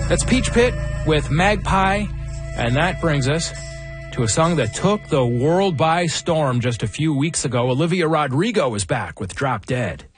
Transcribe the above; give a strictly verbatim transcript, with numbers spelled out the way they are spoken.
That's Peach Pit with Magpie, and that brings us to a song that took the world by storm just a few weeks ago. Olivia Rodrigo is back with Drop Dead.